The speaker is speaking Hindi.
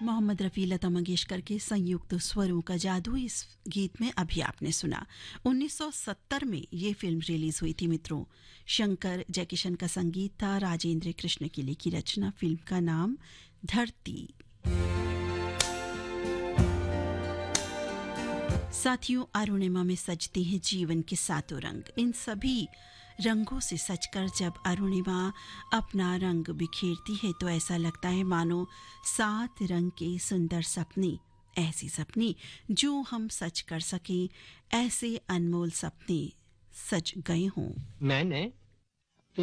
मोहम्मद रफ़ी, लता मंगेशकर के संयुक्त स्वरों का जादू इस गीत में अभी आपने सुना। 1970 में ये फिल्म रिलीज हुई थी मित्रों। शंकर जयकिशन का संगीत था, राजेंद्र कृष्ण की लिखी रचना। फिल्म का नाम धरती। साथियों, अरुणिमा में सजते हैं जीवन के सातों रंग। इन सभी रंगों से सजकर जब अरुणिमा अपना रंग बिखेरती है तो ऐसा लगता है मानो 7 रंग के सुंदर सपने, ऐसी सपने जो हम सच कर सकें, ऐसे अनमोल सपने सच गए हों। मैंने